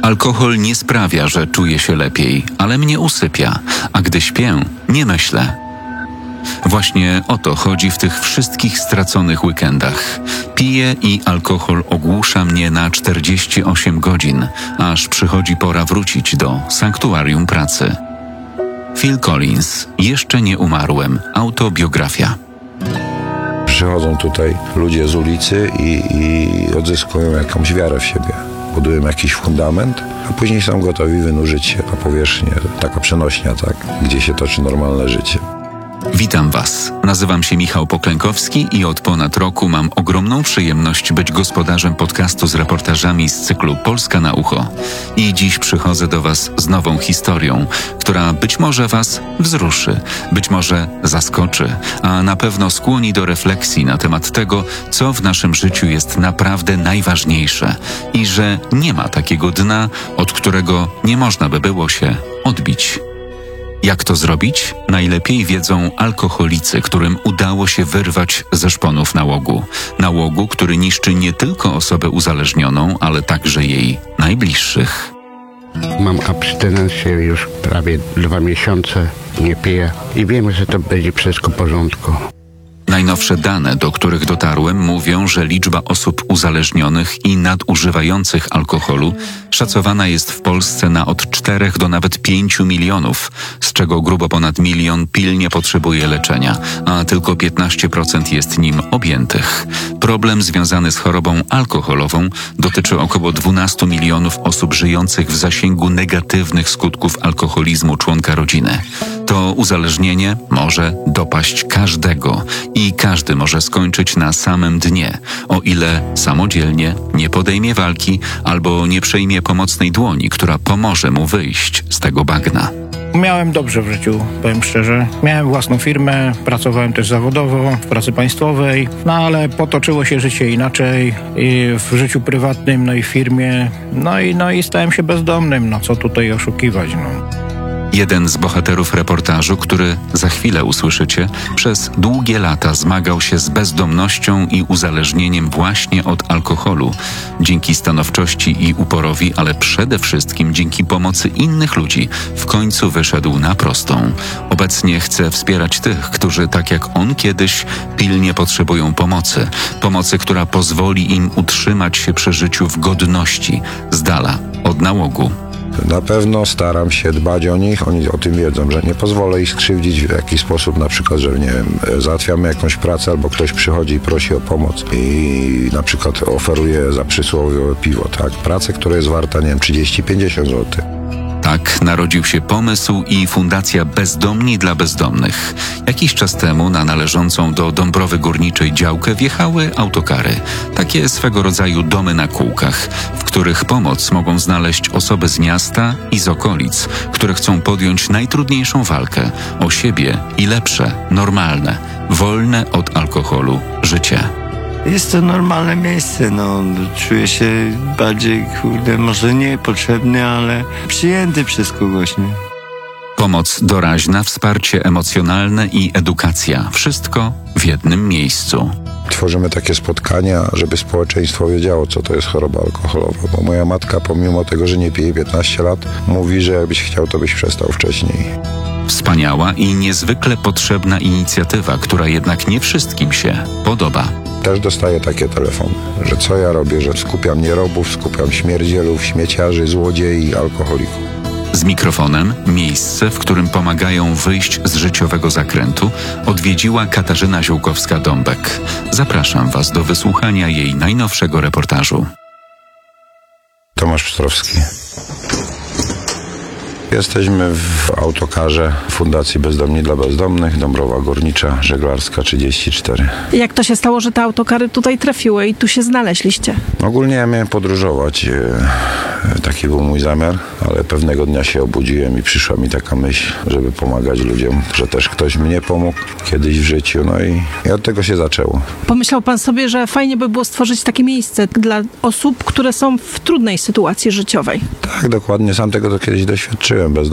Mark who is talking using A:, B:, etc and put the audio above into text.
A: Alkohol nie sprawia, że czuję się lepiej, ale mnie usypia, a gdy śpię, nie myślę. Właśnie o to chodzi w tych wszystkich straconych weekendach. Piję i alkohol ogłusza mnie na 48 godzin, aż przychodzi pora wrócić do sanktuarium pracy. Phil Collins, Jeszcze nie umarłem, autobiografia.
B: Przychodzą tutaj ludzie z ulicy i odzyskują jakąś wiarę w siebie. Budują jakiś fundament, a później są gotowi wynurzyć się na powierzchnię. Taka przenośnia, tak, gdzie się toczy normalne życie.
A: Witam Was. Nazywam się Michał Poklękowski i od ponad roku mam ogromną przyjemność być gospodarzem podcastu z reportażami z cyklu Polska na ucho. I dziś przychodzę do Was z nową historią, która być może Was wzruszy, być może zaskoczy, a na pewno skłoni do refleksji na temat tego, co w naszym życiu jest naprawdę najważniejsze i że nie ma takiego dna, od którego nie można by było się odbić. Jak to zrobić? Najlepiej wiedzą alkoholicy, którym udało się wyrwać ze szponów nałogu. Nałogu, który niszczy nie tylko osobę uzależnioną, ale także jej najbliższych.
C: Mam abstynencję już prawie 2 miesiące, nie piję i wiem, że to będzie wszystko w porządku.
A: Najnowsze dane, do których dotarłem, mówią, że liczba osób uzależnionych i nadużywających alkoholu szacowana jest w Polsce na od 4 do nawet 5 milionów, z czego grubo ponad 1 milion pilnie potrzebuje leczenia, a tylko 15% jest nim objętych. Problem związany z chorobą alkoholową dotyczy około 12 milionów osób żyjących w zasięgu negatywnych skutków alkoholizmu członka rodziny. To uzależnienie może dopaść każdego i każdy może skończyć na samym dnie, o ile samodzielnie nie podejmie walki albo nie przejmie pomocnej dłoni, która pomoże mu wyjść z tego bagna.
D: Miałem dobrze w życiu, powiem szczerze. Miałem własną firmę, pracowałem też zawodowo w pracy państwowej, ale potoczyło się życie inaczej i w życiu prywatnym, no i w firmie, no i stałem się bezdomnym, co tutaj oszukiwać,
A: Jeden z bohaterów reportażu, który za chwilę usłyszycie, przez długie lata zmagał się z bezdomnością i uzależnieniem właśnie od alkoholu. Dzięki stanowczości i uporowi, ale przede wszystkim dzięki pomocy innych ludzi, w końcu wyszedł na prostą. Obecnie chce wspierać tych, którzy tak jak on kiedyś pilnie potrzebują pomocy. Pomocy, która pozwoli im utrzymać się przy życiu w godności, z dala od nałogu.
B: Na pewno staram się dbać o nich, oni o tym wiedzą, że nie pozwolę ich skrzywdzić w jakiś sposób, na przykład, że nie wiem, załatwiamy jakąś pracę albo ktoś przychodzi i prosi o pomoc i na przykład oferuje za przysłowiowe piwo, tak? Pracę, która jest warta, nie wiem, 30-50 zł.
A: Tak narodził się pomysł i Fundacja Bezdomni dla Bezdomnych. Jakiś czas temu na należącą do Dąbrowy Górniczej działkę wjechały autokary. Takie swego rodzaju domy na kółkach, w których pomoc mogą znaleźć osoby z miasta i z okolic, które chcą podjąć najtrudniejszą walkę o siebie i lepsze, normalne, wolne od alkoholu życie.
E: Jest to normalne miejsce, czuję się bardziej, może niepotrzebny, ale przyjęty przez kogoś, nie?
A: Pomoc doraźna, wsparcie emocjonalne i edukacja. Wszystko w jednym miejscu.
B: Tworzymy takie spotkania, żeby społeczeństwo wiedziało, co to jest choroba alkoholowa, bo moja matka, pomimo tego, że nie pije 15 lat, mówi, że jakbyś chciał, to byś przestał wcześniej.
A: Wspaniała i niezwykle potrzebna inicjatywa, która jednak nie wszystkim się podoba.
B: Też dostaję takie telefony, że co ja robię, że skupiam nierobów, skupiam śmierdzielów, śmieciarzy, złodziei i alkoholików.
A: Z mikrofonem miejsce, w którym pomagają wyjść z życiowego zakrętu, odwiedziła Katarzyna Ziółkowska-Dąbek. Zapraszam Was do wysłuchania jej najnowszego reportażu.
B: Tomasz Pstrowski. Jesteśmy w autokarze Fundacji Bezdomni dla Bezdomnych, Dąbrowa Górnicza, Żeglarska 34.
F: Jak to się stało, że te autokary tutaj trafiły i tu się znaleźliście?
B: Ogólnie ja miałem podróżować, taki był mój zamiar, ale pewnego dnia się obudziłem i przyszła mi taka myśl, żeby pomagać ludziom, że też ktoś mnie pomógł kiedyś w życiu, i od tego się zaczęło.
F: Pomyślał pan sobie, że fajnie by było stworzyć takie miejsce dla osób, które są w trudnej sytuacji życiowej?
B: Tak, dokładnie, sam tego to kiedyś doświadczyłem.